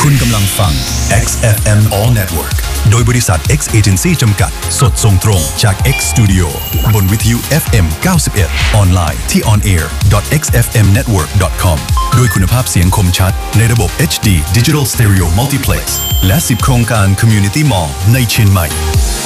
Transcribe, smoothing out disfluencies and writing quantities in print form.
คุณกำลังฟัง XFM All Network โดยบริษัท X Agency จำกัดสดส่งตรงจาก X Studio บนวิทยุ FM 91ออนไลน์ที่ onair.xfmnetwork.com ด้วยคุณภาพเสียงคมชัดในระบบ HD Digital Stereo Multiplex และ10โครงการ Community Mall ในเชียงใหม่